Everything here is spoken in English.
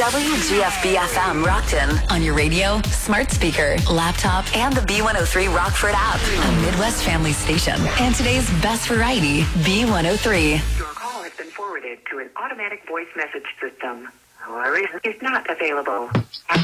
WGFB-FM Rockton on your radio, smart speaker, laptop, and the B103 Rockford app. A Midwest family station. And today's best variety, B103. Your call has been forwarded to an automatic voice message system. However, is not available.